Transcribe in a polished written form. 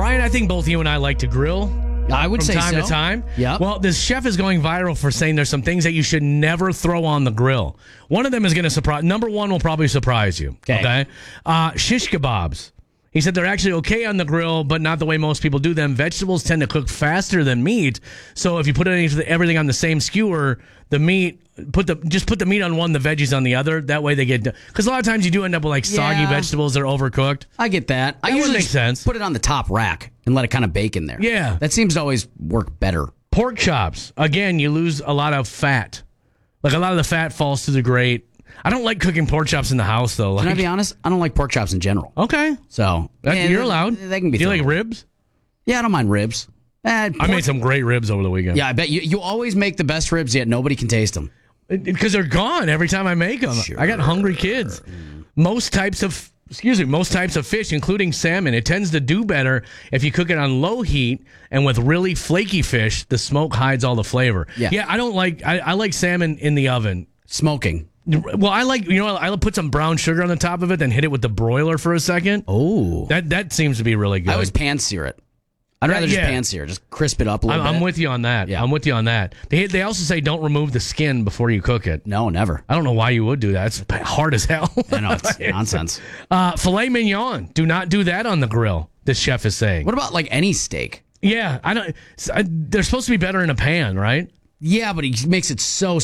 Brian, I think both you and I like to grill. I would say from time so. to time. Yeah. Well, this chef is going viral for saying there's some things that you should never throw on the grill. One of them is going to surprise. Number one will probably surprise you. Okay. Shish kebabs. He said they're actually okay on the grill, but not the way most people do them. Vegetables tend to cook faster than meat, so if you put everything on the same skewer, the meat just put the meat on one, the veggies on the other. That way they get, because a lot of times you do end up with like soggy vegetables that are overcooked. I get that. I That would usually make sense. put it on the top rack and let it kind of bake in there. Yeah. That seems to always work better. Pork chops. Again, you lose a lot of fat. Like a lot of the fat falls to the grate. I don't like cooking pork chops in the house, though. Can I be honest? I don't like pork chops in general. Okay. So You're allowed. They can be. Do you like thrown. ribs? Yeah, I don't mind ribs. I made some great ribs over the weekend. Yeah, I bet you always make the best ribs, yet nobody can taste them. Because they're gone every time I make them. Sure. I got hungry kids. Most types of fish, including salmon, it tends to do better if you cook it on low heat and with really flaky fish. The smoke hides all the flavor. Yeah. I don't like. I like salmon in the oven. Smoking. Well, I like, I put some brown sugar on the top of it, then hit it with the broiler for a second. Oh, That seems to be really good. I always pan sear it. I'd rather just pan sear, just crisp it up a little bit. I'm with you on that. Yeah. I'm with you on that. They also say don't remove the skin before you cook it. No, never. I don't know why you would do that. It's hard as hell. I know, it's nonsense. Filet mignon. Do not do that on the grill, this chef is saying. What about like any steak? Yeah, they're supposed to be better in a pan, right? Yeah, but he makes it so